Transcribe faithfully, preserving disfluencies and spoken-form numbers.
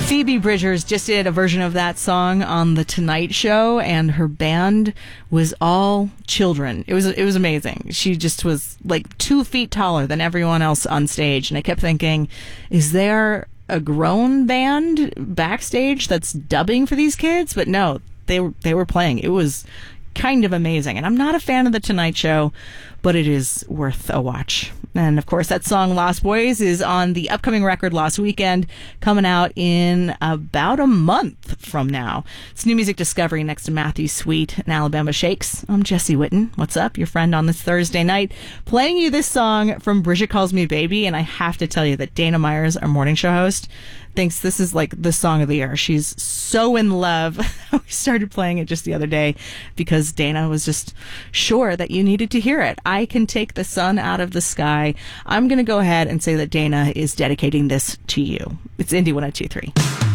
Phoebe Bridgers just did a version of that song on The Tonight Show, and her band was all children. It was it was amazing. She just was like two feet taller than everyone else on stage, and I kept thinking, is there a grown band backstage that's dubbing for these kids? But no, they were they were playing. It was kind of amazing. And I'm not a fan of The Tonight Show, but it is worth a watch. And of course, that song Lost Boys is on the upcoming record Lost Weekend, coming out in about a month from now. It's New Music Discovery next to Matthew Sweet and Alabama Shakes. I'm Jesse Whitten. What's up? Your friend on this Thursday night, playing you this song from Bridget Calls Me Baby. And I have to tell you that Dana Myers, our morning show host, thinks this is like the song of the year. She's so in love. We started playing it just the other day because Dana was just sure that you needed to hear it. I Can Take the Sun Out of the Sky. I'm going to go ahead and say that Dana is dedicating this to you. It's Indie one oh two three.